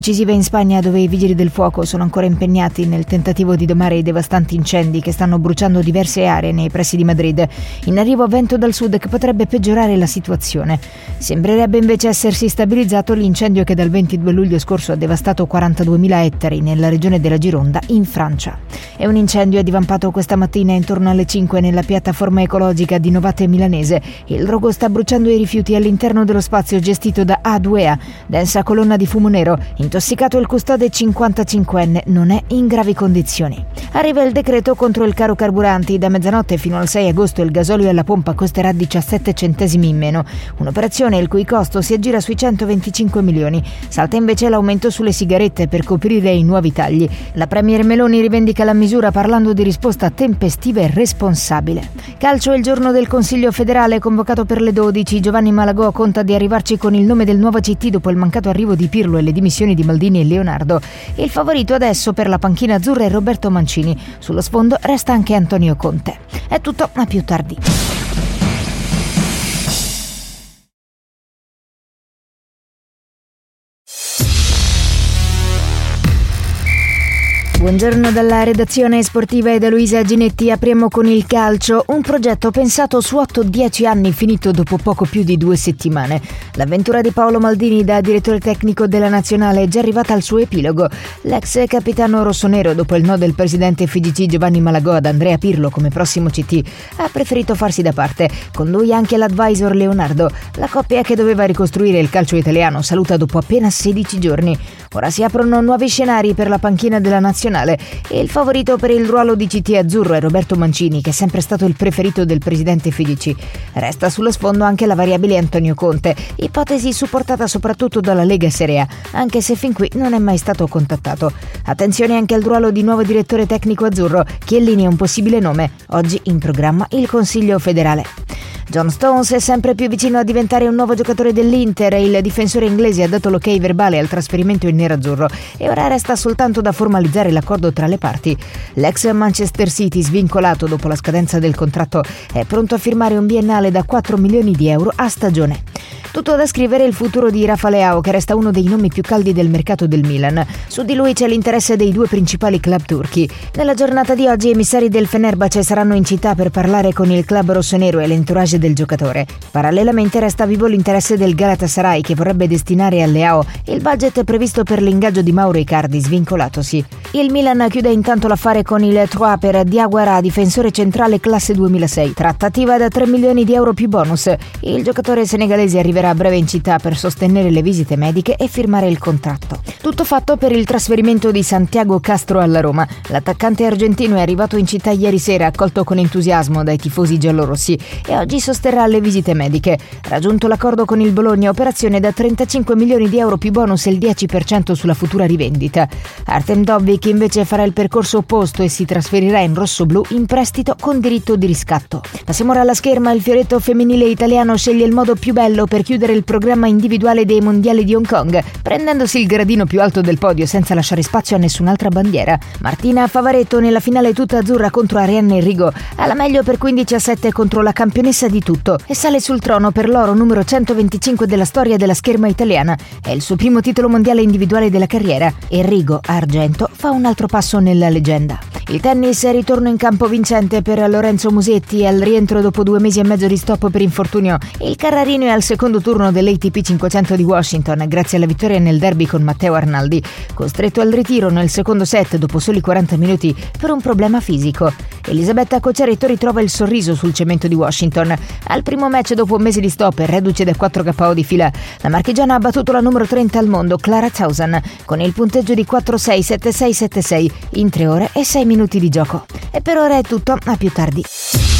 Decisiva in Spagna, dove i vigili del fuoco sono ancora impegnati nel tentativo di domare i devastanti incendi che stanno bruciando diverse aree nei pressi di Madrid. In arrivo vento dal sud che potrebbe peggiorare la situazione. Sembrerebbe invece essersi stabilizzato l'incendio che dal 22 luglio scorso ha devastato 42.000 ettari nella regione della Gironda, in Francia. E un incendio è divampato questa mattina intorno alle 5 nella piattaforma ecologica di Novate Milanese. Il rogo sta bruciando i rifiuti all'interno dello spazio gestito da A2A, densa colonna di fumo nero. Intossicato il custode 55enne, non è in gravi condizioni. Arriva il decreto contro il caro carburanti. Da mezzanotte fino al 6 agosto il gasolio alla pompa costerà 17 centesimi in meno. Un'operazione il cui costo si aggira sui 125 milioni. Salta invece l'aumento sulle sigarette per coprire i nuovi tagli. La premier Meloni rivendica la misura parlando di risposta tempestiva e responsabile. Calcio, il giorno del Consiglio federale convocato per le 12. Giovanni Malagò conta di arrivarci con il nome del nuovo CT dopo il mancato arrivo di Pirlo e le dimissioni di Maldini e Leonardo. Il favorito adesso per la panchina azzurra è Roberto Mancini. Sullo sfondo resta anche Antonio Conte. È tutto, a più tardi. Buongiorno dalla redazione sportiva e da Luisa Ginetti. Apriamo con il calcio, un progetto pensato su 8-10 anni finito dopo poco più di 2 settimane. L'avventura di Paolo Maldini da direttore tecnico della nazionale è già arrivata al suo epilogo. L'ex capitano rossonero, dopo il no del presidente FIGC Giovanni Malagò ad Andrea Pirlo come prossimo CT, ha preferito farsi da parte. Con lui anche l'advisor Leonardo. La coppia che doveva ricostruire il calcio italiano saluta dopo appena 16 giorni. Ora si aprono nuovi scenari per la panchina della nazionale e il favorito per il ruolo di CT azzurro è Roberto Mancini, che è sempre stato il preferito del presidente FIGC. Resta sullo sfondo anche la variabile Antonio Conte, ipotesi supportata soprattutto dalla Lega Serie A, anche se fin qui non è mai stato contattato. Attenzione anche al ruolo di nuovo direttore tecnico azzurro, che allinea un possibile nome. Oggi in programma il Consiglio federale. John Stones è sempre più vicino a diventare un nuovo giocatore dell'Inter. Il difensore inglese ha dato l'ok verbale al trasferimento in nerazzurro e ora resta soltanto da formalizzare l'accordo tra le parti. L'ex Manchester City, svincolato dopo la scadenza del contratto, è pronto a firmare un biennale da 4 milioni di euro a stagione. Tutto da scrivere il futuro di Rafa Leao, che resta uno dei nomi più caldi del mercato del Milan. Su di lui c'è l'interesse dei 2 principali club turchi. Nella giornata di oggi emissari del Fenerbahce saranno in città per parlare con il club rossonero e l'entourage del giocatore. Parallelamente resta vivo l'interesse del Galatasaray, che vorrebbe destinare a Leao il budget previsto per l'ingaggio di Mauro Icardi, svincolatosi. Il Milan chiude intanto l'affare con il Troyes per Diawara, difensore centrale classe 2006. Trattativa da 3 milioni di euro più bonus. Il giocatore senegalese arriverà a breve in città per sostenere le visite mediche e firmare il contratto. Tutto fatto per il trasferimento di Santiago Castro alla Roma. L'attaccante argentino è arrivato in città ieri sera, accolto con entusiasmo dai tifosi giallorossi, e oggi sosterrà le visite mediche. Raggiunto l'accordo con il Bologna, operazione da 35 milioni di euro più bonus e il 10% sulla futura rivendita. Artem Dovbyk invece farà il percorso opposto e si trasferirà in rossoblu in prestito con diritto di riscatto. Passiamo ora alla scherma. Il fioretto femminile italiano sceglie il modo più bello per chiudere il programma individuale dei mondiali di Hong Kong, prendendosi il gradino più alto del podio senza lasciare spazio a nessun'altra bandiera. Martina Favaretto nella finale tutta azzurra contro Arianna Enrico, alla meglio per 15-7 contro la campionessa di tutto e sale sul trono per l'oro numero 125 della storia della scherma italiana. È il suo primo titolo mondiale individuale della carriera. Enrico, argento, fa un altro passo nella leggenda. Il tennis, ritorno in campo vincente per Lorenzo Musetti al rientro dopo 2 mesi e mezzo di stop per infortunio. Il Carrarino è al secondo turno dell'ATP 500 di Washington grazie alla vittoria nel derby con Matteo Arnaldi, costretto al ritiro nel secondo set dopo soli 40 minuti per un problema fisico. Elisabetta Cocciaretto ritrova il sorriso sul cemento di Washington. Al primo match dopo un mese di stop e reduce da 4 KO di fila, la marchigiana ha battuto la numero 30 al mondo, Clara Towson, con il punteggio di 4-6, 7-6, 7-6 in 3 ore e 6 minuti di gioco. E per ora è tutto, a più tardi.